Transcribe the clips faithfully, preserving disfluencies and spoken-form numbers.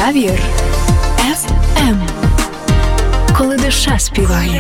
Явір еф ем. Коли душа співає.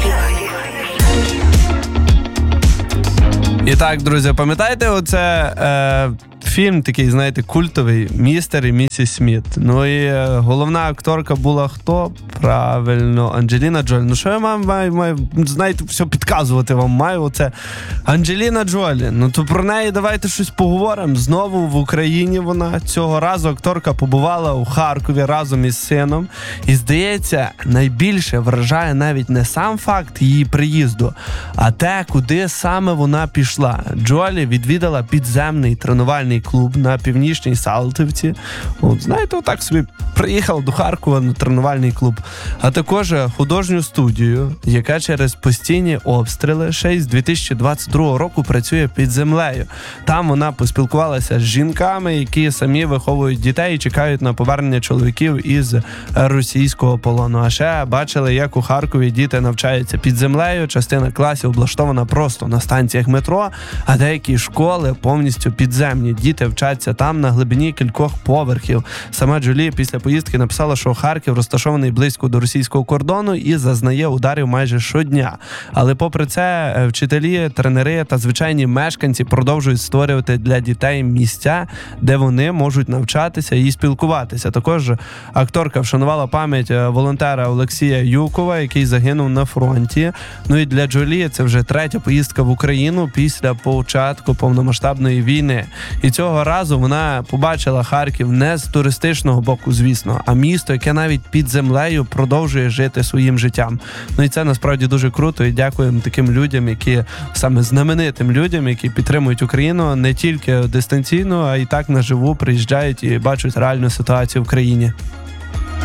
І так, друзі, пам'ятаєте, оце е, фільм такий, знаєте, культовий «Містер і місіс Сміт». Ну і е, головна акторка була хто? Правильно, Анджеліна Джолі. Ну що я маю, маю, маю, знаєте, все підказувати вам маю. Оце Анджеліна Джолі. Ну то про неї давайте щось поговоримо. Знову в Україні вона. Цього разу акторка побувала у Харкові разом із сином. І, здається, найбільше вражає навіть не сам факт її приїзду, а те, куди саме вона пішла. Джолі відвідала підземний тренувальний клуб на Північній Салтівці. От, знаєте, отак собі приїхала до Харкова на тренувальний клуб. А також художню студію, яка через постійні обстріли ще й з дві тисячі двадцять другого року працює під землею. Там вона поспілкувалася з жінками, які самі виховують дітей і чекають на повернення чоловіків із російського полону. А ще бачили, як у Харкові діти навчаються під землею, частина класів облаштована просто на станціях метро, а деякі школи повністю підземні. Діти вчаться там на глибині кількох поверхів. Сама Джолі після поїздки написала, що Харків розташований близько до російського кордону і зазнає ударів майже щодня. Але попри це, вчителі, тренери та звичайні мешканці продовжують створювати для дітей місця, де вони можуть навчатися і спілкуватися. Також акторка вшанувала пам'ять волонтера Олексія Юкова, який загинув на фронті. Ну і для Джолі це вже третя поїздка в Україну після початку повномасштабної війни. І цього разу вона побачила Харків не з туристичного боку, звісно, а місто, яке навіть під землею продовжує жити своїм життям. Ну і це насправді дуже круто, і дякуємо таким людям, які, саме знаменитим людям, які підтримують Україну не тільки дистанційно, а й так наживу приїжджають і бачать реальну ситуацію в країні.